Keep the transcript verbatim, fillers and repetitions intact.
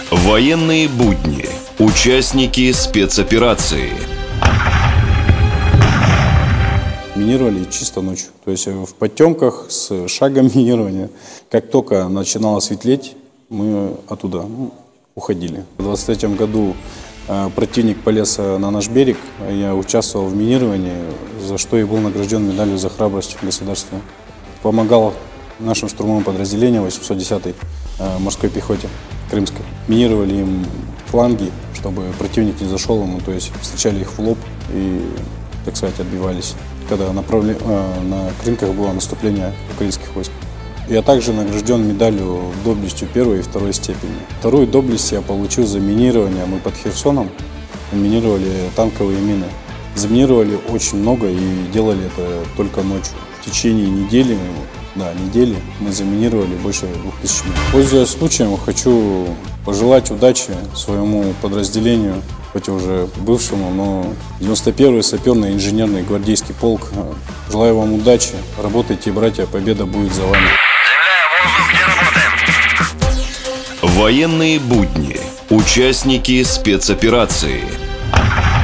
Военные будни. Участники спецоперации. Минировали чисто ночью, то есть в подтемках с шагом минирования. Как только начинало светлеть, мы оттуда ну, уходили. В двадцать третьем году э, противник полез на наш берег, я участвовал в минировании, за что и был награжден медалью за храбрость государства. Помогал нашим штурмовым подразделениям восемьсот десятой э, морской пехоте крымской. Минировали им фланги, чтобы противник не зашел ему, то есть встречали их в лоб и, так сказать, отбивались, когда направле... э, на Крынках было наступление украинских войск. Я также награжден медалью доблестью первой и второй степени. Вторую доблесть я получил за минирование. Мы под Херсоном минировали танковые мины. Заминировали очень много и делали это только ночью. В течение недели, да, недели мы заминировали больше двух тысяч мин. Пользуясь случаем, хочу пожелать удачи своему подразделению, хоть и уже бывшему, но девяносто первый саперный инженерный гвардейский полк. Желаю вам удачи, работайте, братья, победа будет за вами. Военные будни. Участники спецоперации.